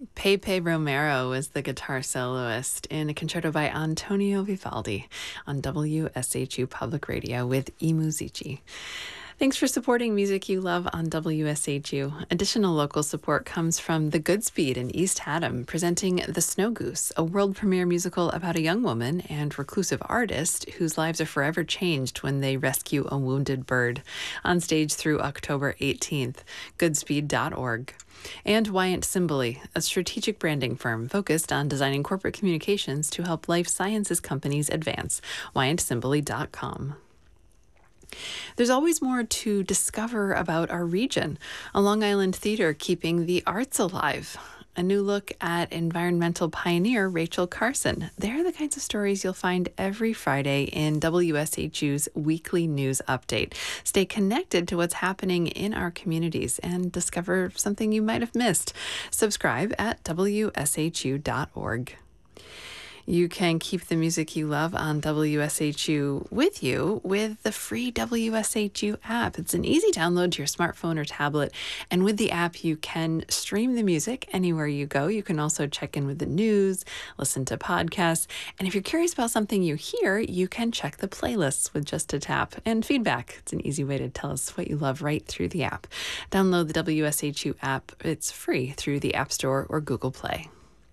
Pepe Romero was the guitar soloist in a concerto by Antonio Vivaldi on WSHU Public Radio with iMusici. Thanks for supporting music you love on WSHU. Additional local support comes from The Goodspeed in East Haddam, presenting The Snow Goose, a world premiere musical about a young woman and reclusive artist whose lives are forever changed when they rescue a wounded bird. On stage through October 18th, goodspeed.org. And Wyant Simboli, a strategic branding firm focused on designing corporate communications to help life sciences companies advance. WyantSimboli.com. There's always more to discover about our region. A Long Island theater keeping the arts alive. A new look at environmental pioneer Rachel Carson. They're the kinds of stories you'll find every Friday in WSHU's weekly news update. Stay connected to what's happening in our communities and discover something you might have missed. Subscribe at WSHU.org. You can keep the music you love on WSHU with you with the free WSHU app. It's an easy download to your smartphone or tablet. And with the app, you can stream the music anywhere you go. You can also check in with the news, listen to podcasts. And if you're curious about something you hear, you can check the playlists with just a tap. And feedback. It's an easy way to tell us what you love right through the app. Download the WSHU app. It's free through the App Store or Google Play.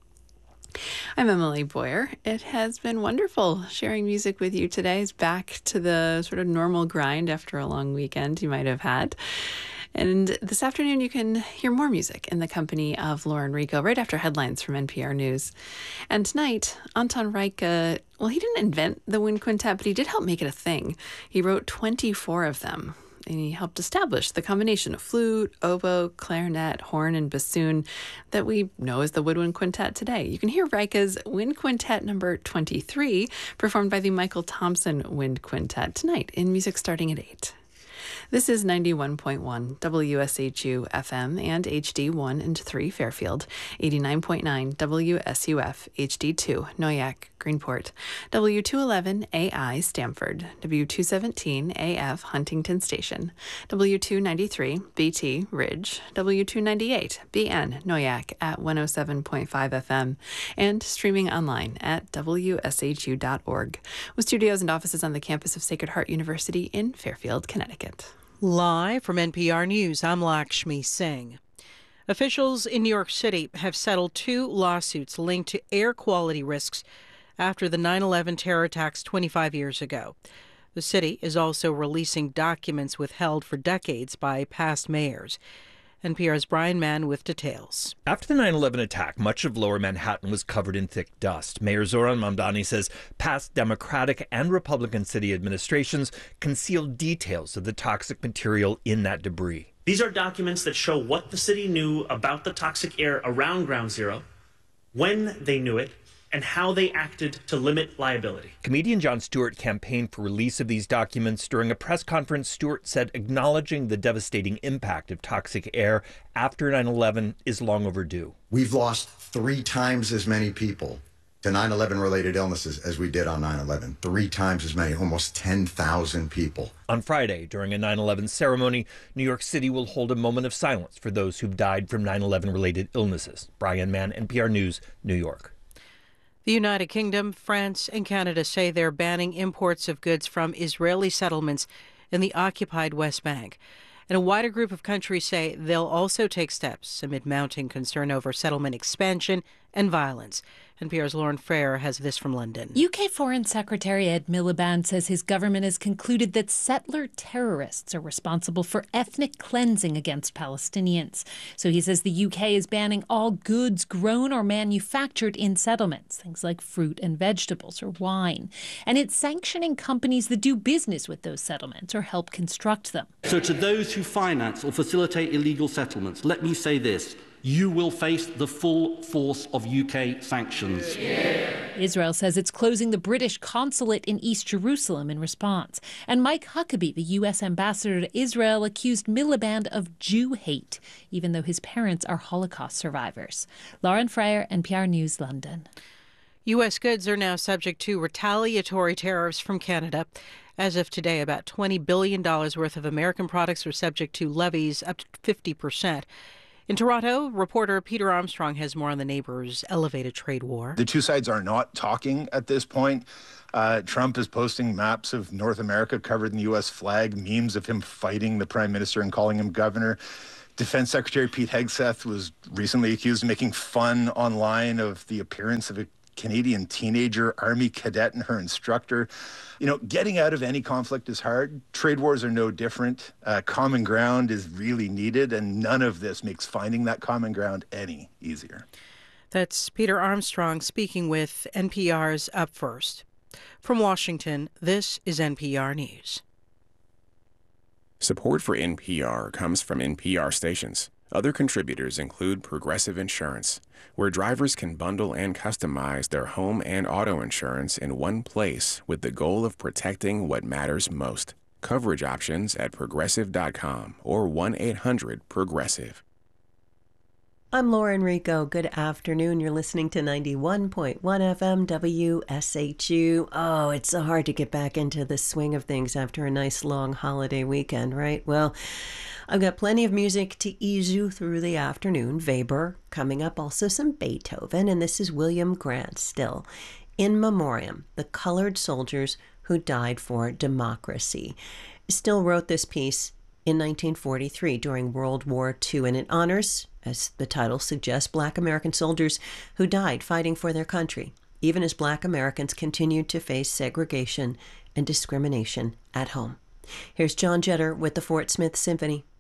I'm Emily Boyer. It has been wonderful sharing music with you today. It's back to the sort of normal grind after a long weekend you might have had. And this afternoon, you can hear more music in the company of Lauren Rico right after headlines from NPR News. And tonight, Anton Reika, well, he didn't invent the wind quintet, but he did help make it a thing. He wrote 24 of them. And he helped establish the combination of flute, oboe, clarinet, horn, and bassoon that we know as the Woodwind Quintet today. You can hear Reika's Wind Quintet number 23, performed by the Michael Thompson Wind Quintet tonight in Music Starting at 8. This is 91.1 WSHU FM and HD1 and 3 Fairfield, 89.9 WSUF HD2 Noyak Greenport, W211 AI Stamford, W217 AF Huntington Station, W293 BT Ridge, W298 BN Noyak at 107.5 FM, and streaming online at WSHU.org, with studios and offices on the campus of Sacred Heart University in Fairfield, Connecticut. Live from NPR News, I'm Lakshmi Singh. Officials in New York City have settled 2 lawsuits linked to air quality risks after the 9/11 terror attacks 25 years ago. The city is also releasing documents withheld for decades by past mayors. NPR's Brian Mann with details. After the 9/11 attack, much of lower Manhattan was covered in thick dust. Mayor Zohran Mamdani says past Democratic and Republican city administrations concealed details of the toxic material in that debris. These are documents that show what the city knew about the toxic air around Ground Zero, when they knew it, and how they acted to limit liability. Comedian Jon Stewart campaigned for release of these documents. During a press conference, Stewart said acknowledging the devastating impact of toxic air after 9/11 is long overdue. We've lost 3 times as many people to 9/11 related illnesses as we did on 9/11. 3 times as many, almost 10,000 people. On Friday, during a 9/11 ceremony, New York City will hold a moment of silence for those who've died from 9/11 related illnesses. Brian Mann, NPR News, New York. The United Kingdom, France, and Canada say they're banning imports of goods from Israeli settlements in the occupied West Bank. And a wider group of countries say they'll also take steps amid mounting concern over settlement expansion and violence. NPR's Lauren Frayer has this from London. UK Foreign Secretary Ed Miliband says his government has concluded that settler terrorists are responsible for ethnic cleansing against Palestinians. So he says the UK is banning all goods grown or manufactured in settlements, things like fruit and vegetables or wine. And it's sanctioning companies that do business with those settlements or help construct them. So to those who finance or facilitate illegal settlements, let me say this. You will face the full force of UK sanctions. Israel says it's closing the British consulate in East Jerusalem in response. And Mike Huckabee, the U.S. ambassador to Israel, accused Miliband of Jew hate, even though his parents are Holocaust survivors. Lauren Frayer, NPR News, London. U.S. goods are now subject to retaliatory tariffs from Canada. As of today, about $20 billion worth of American products are subject to levies up to 50%. In Toronto, reporter Peter Armstrong has more on the neighbors' elevated trade war. The two sides are not talking at this point. Trump is posting maps of North America covered in the U.S. flag, memes of him fighting the prime minister and calling him governor. Defense Secretary Pete Hegseth was recently accused of making fun online of the appearance of a Canadian teenager, Army cadet, and her instructor. You know, getting out of any conflict is hard. Trade wars are no different. Common ground is really needed, and none of this makes finding that common ground any easier. That's Peter Armstrong speaking with NPR's Up First. From Washington, this is NPR News. Support for NPR comes from NPR stations. Other contributors include Progressive Insurance, where drivers can bundle and customize their home and auto insurance in one place with the goal of protecting what matters most. Coverage options at progressive.com or 1-800-PROGRESSIVE. I'm Lauren Rico. Good afternoon. You're listening to 91.1 FM WSHU. Oh, it's so hard to get back into the swing of things after a nice long holiday weekend, right? Well, I've got plenty of music to ease you through the afternoon. Weber coming up, also some Beethoven, and this is William Grant still. In Memoriam, the colored soldiers who died for democracy. Still wrote this piece in 1943 during World War II, and it honors, as the title suggests, Black American soldiers who died fighting for their country, even as Black Americans continued to face segregation and discrimination at home. Here's John Jetter with the Fort Smith Symphony.